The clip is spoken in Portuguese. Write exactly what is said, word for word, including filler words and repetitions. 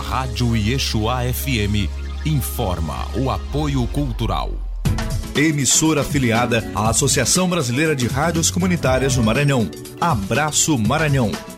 Rádio Yeshua F M informa o apoio cultural. Emissora afiliada à Associação Brasileira de Rádios Comunitárias no Maranhão. Abraço Maranhão.